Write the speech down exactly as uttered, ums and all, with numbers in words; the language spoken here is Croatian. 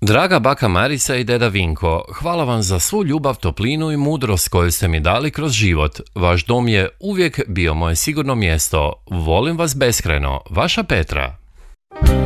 Draga baka Marisa i deda Vinko, hvala vam za svu ljubav, toplinu i mudrost koju ste mi dali kroz život. Vaš dom je uvijek bio moje sigurno mjesto. Volim vas beskrajno. Vaša Petra.